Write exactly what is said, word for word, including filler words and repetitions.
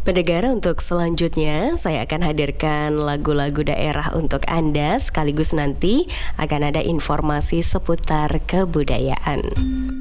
Pendengar, untuk selanjutnya saya akan hadirkan lagu-lagu daerah untuk Anda, sekaligus nanti akan ada informasi seputar kebudayaan.